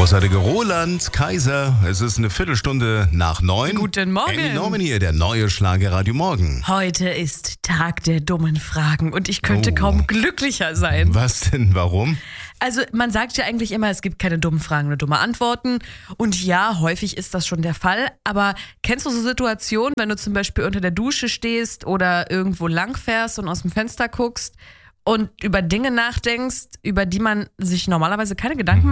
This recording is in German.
großartige Roland Kaiser. Es ist eine Viertelstunde nach 9. Guten Morgen. Andy Norman hier, der neue Schlagerradio Morgen. Heute ist Tag der dummen Fragen und ich könnte kaum glücklicher sein. Was denn, warum? Also man sagt ja eigentlich immer, es gibt keine dummen Fragen, nur dumme Antworten. Und ja, häufig ist das schon der Fall. Aber kennst du so Situationen, wenn du zum Beispiel unter der Dusche stehst oder irgendwo langfährst und aus dem Fenster guckst und über Dinge nachdenkst, über die man sich normalerweise keine Gedanken